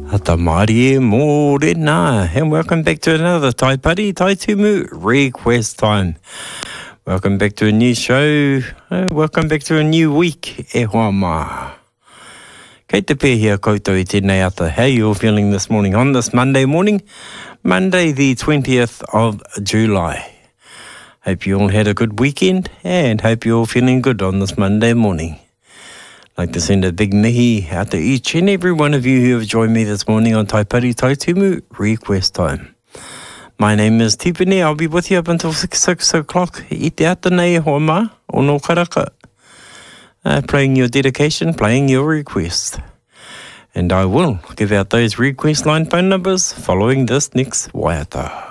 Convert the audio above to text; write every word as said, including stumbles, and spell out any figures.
Ata Māori e mōrena, and welcome back to another Tai Pari Tai Tumu request time. Welcome back to a new show, uh, welcome back to a new week, e hoa mā. Kei te pēhia koutou I tēnei ata. How are you all feeling this morning on this Monday morning? Monday the twentieth of July. Hope you all had a good weekend and hope you're all feeling good on this Monday morning. I'd like to send a big mihi out to each and every one of you who have joined me this morning on Tai Pari Tai Tumu request time. My name is Tipene. I'll be with you up until six, six o'clock. I te ata nei hoa mā o no karaka. Uh, playing your dedication, playing your request. And I will give out those request line phone numbers following this next waiata.